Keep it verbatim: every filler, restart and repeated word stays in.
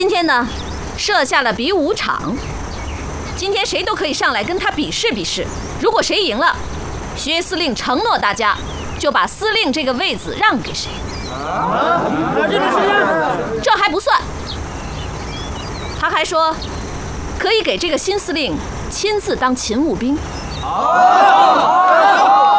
今天呢，设下了比武场，今天谁都可以上来跟他比试比试。如果谁赢了，薛司令承诺大家就把司令这个位子让给谁。啊，这个是？这还不算，他还说可以给这个新司令亲自当勤务兵。好。